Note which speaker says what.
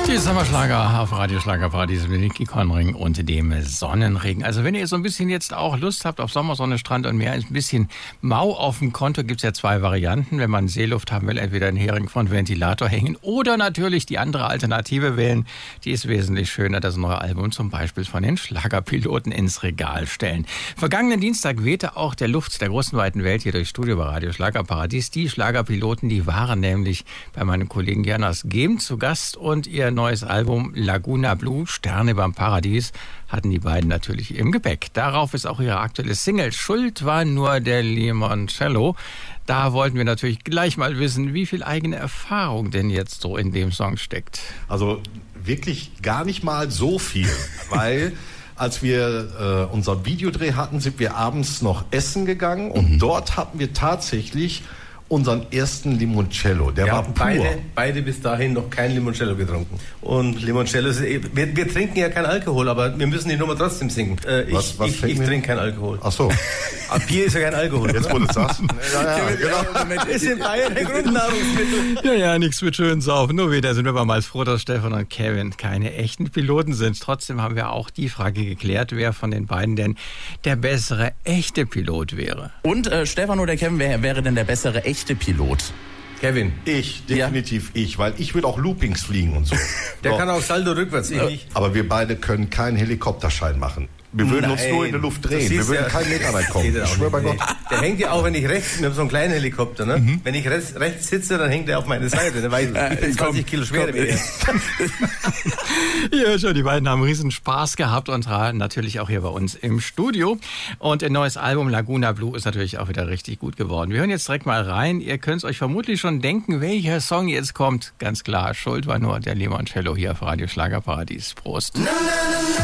Speaker 1: Die Sommerschlager auf Radio Schlagerparadies mit Niki Konring und dem Sonnenregen. Also wenn ihr so ein bisschen jetzt auch Lust habt auf Sommersonne, Strand und Meer, ein bisschen Mau auf dem Konto, gibt's ja zwei Varianten. Wenn man Seeluft haben will, entweder einen Hering von Ventilator hängen oder natürlich die andere Alternative wählen. Die ist wesentlich schöner, das neue Album zum Beispiel von den Schlagerpiloten ins Regal stellen. Vergangenen Dienstag wehte auch der Luft der großen weiten Welt hier durchs Studio bei Radio Schlagerparadies. Die Schlagerpiloten, die waren nämlich bei meinem Kollegen Jonas Gehm zu Gast und ihr neues Album Laguna Blue, Sterne beim Paradies, hatten die beiden natürlich im Gepäck. Darauf ist auch ihre aktuelle Single Schuld war nur der Limoncello. Da wollten wir natürlich gleich mal wissen, wie viel eigene Erfahrung denn jetzt so in dem Song steckt.
Speaker 2: Also wirklich gar nicht mal so viel, weil als wir unser Videodreh hatten, sind wir abends noch essen gegangen und dort hatten wir tatsächlich unseren ersten Limoncello. Der war pur.
Speaker 3: Beide bis dahin noch kein Limoncello getrunken. Und Limoncello ist, wir trinken ja kein Alkohol, aber wir müssen die Nummer trotzdem singen. Ich trinke kein Alkohol.
Speaker 2: Ach so.
Speaker 3: Bier ist ja kein Alkohol.
Speaker 2: Jetzt wo du das sagst.
Speaker 3: Genau. Ist in Bayern der Grundnahrungsmittel.
Speaker 1: Ja, nichts mit schön saufen. Nur wieder sind wir aber mal froh, dass Stefan und Kevin keine echten Piloten sind. Trotzdem haben wir auch die Frage geklärt, wer von den beiden denn der bessere echte Pilot wäre.
Speaker 4: Und Stefan oder Kevin, wer wäre denn der bessere echte Pilot?
Speaker 3: Kevin.
Speaker 2: Ich, definitiv ich, weil ich würde auch Loopings fliegen und so.
Speaker 3: Der kann auch Saldo rückwärts, ich nicht.
Speaker 2: Aber wir beide können keinen Helikopterschein machen. Wir würden uns nur in der Luft drehen. Wir würden keinen Meter reinkommen. Ich schwöre bei Gott.
Speaker 3: Der hängt ja auch, wenn ich rechts, wir haben so einen kleinen Helikopter, ne? Wenn ich rechts sitze, dann hängt er auf meine Seite. Der weiß, ich bin 20 Kilo schwerer.
Speaker 1: Ja, schon, die beiden haben riesen Spaß gehabt und natürlich auch hier bei uns im Studio. Und ein neues Album Laguna Blue ist natürlich auch wieder richtig gut geworden. Wir hören jetzt direkt mal rein. Ihr könnt es euch vermutlich schon denken, welcher Song jetzt kommt. Ganz klar, Schuld war nur der Limoncello hier auf Radio Schlagerparadies. Prost.